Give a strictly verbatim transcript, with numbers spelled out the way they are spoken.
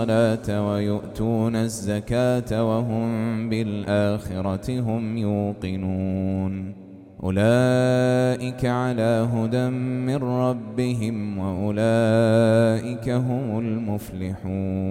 الصلاة ويؤتون الزكاة وهم بالآخرة هم يوقنون أولئك على هدى من ربهم وأولئك هم المفلحون.